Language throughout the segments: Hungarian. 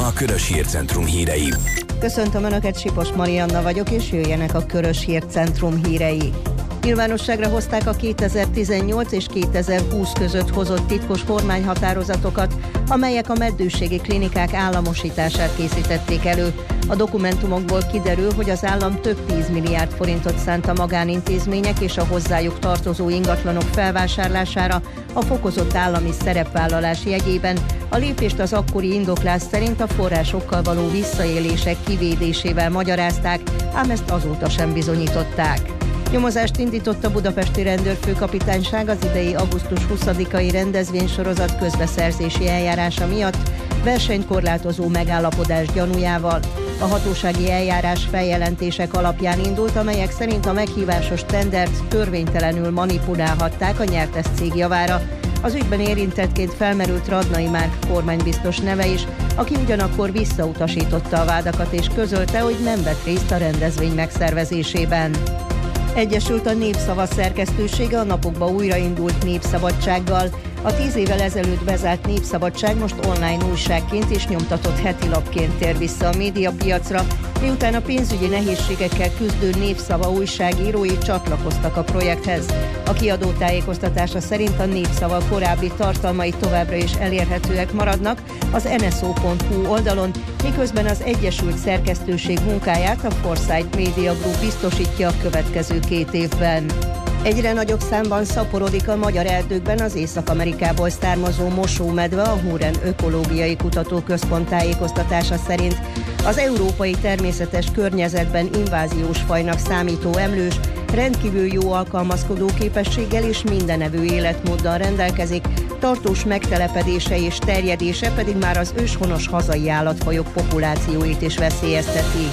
a Körös Hírcentrum hírei. Köszöntöm Önöket, Sipos Marianna vagyok, és jöjjenek a Körös Hírcentrum hírei. Nyilvánosságra hozták a 2018 és 2020 között hozott titkos kormányhatározatokat, amelyek a meddőségi klinikák államosítását készítették elő. A dokumentumokból kiderül, hogy az állam több 10 milliárd forintot szánt a magánintézmények és a hozzájuk tartozó ingatlanok felvásárlására a fokozott állami szerepvállalás jegyében. A lépést az akkori indoklás szerint a forrásokkal való visszaélések kivédésével magyarázták, ám ezt azóta sem bizonyították. Nyomozást indított a budapesti rendőrfőkapitányság az idei augusztus 20-ai rendezvénysorozat közbeszerzési eljárása miatt versenyt korlátozó megállapodás gyanújával. A hatósági eljárás feljelentések alapján indult, amelyek szerint a meghívásos tendert törvénytelenül manipulálhatták a nyertes cég javára. Az ügyben érintettként felmerült Radnai Márk kormánybiztos neve is, aki ugyanakkor visszautasította a vádakat és közölte, hogy nem vett részt a rendezvény megszervezésében. Egyesült a Népszava szerkesztősége a napokban újraindult Népszabadsággal. A 10 évvel ezelőtt bezárt Népszabadság most online újságként és nyomtatott hetilapként tér vissza a médiapiacra, miután a pénzügyi nehézségekkel küzdő Népszava újságírói csatlakoztak a projekthez. A kiadó tájékoztatása szerint a Népszava korábbi tartalmai továbbra is elérhetőek maradnak az nso.hu oldalon, miközben az Egyesült Szerkesztőség munkáját a Foresight Media Group biztosítja a következő 2 évben. Egyre nagyobb számban szaporodik a magyar erdőkben az Észak-Amerikából származó mosómedve, a Huren Ökológiai Kutatóközpont tájékoztatása szerint. Az európai természetes környezetben inváziós fajnak számító emlős rendkívül jó alkalmazkodó képességgel és mindenevő életmóddal rendelkezik, tartós megtelepedése és terjedése pedig már az őshonos hazai állatfajok populációit is veszélyezteti.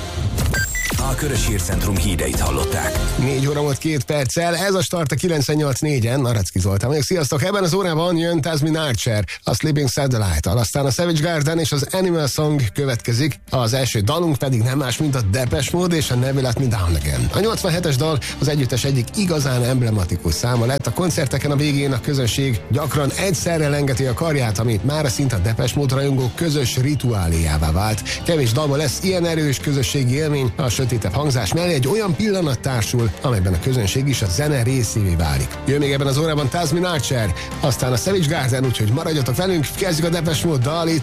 A Körös Hírcentrum híreit hallották. 4 óra volt 2 perccel, ez a start a 98.4-en, Naracki Zoltán vagyok. Sziasztok, ebben az órában jön Tasmin Archer, a Sleeping Satellite-tal, aztán a Savage Garden és az Animal Song következik, az első dalunk pedig nem más, mint a Depeche Mode és a Never Let Me Down Again. A 87-es dal az együttes egyik igazán emblematikus száma lett, a koncerteken a végén a közönség gyakran egyszerre lengeti a karját, amit már szinte a Depeche Mode rajongók közös rituáléjává vált. Kevés dalban lesz ilyen erős közösségi élmény, a sötétebb hangzás mellé egy olyan pillanat társul, amelyben a közönség is a zene részévé válik. Jön még ebben az órában Tasmin Archer, aztán a Savage Garden, úgyhogy maradjatok velünk, kezdjük a Depeche Mode dal itt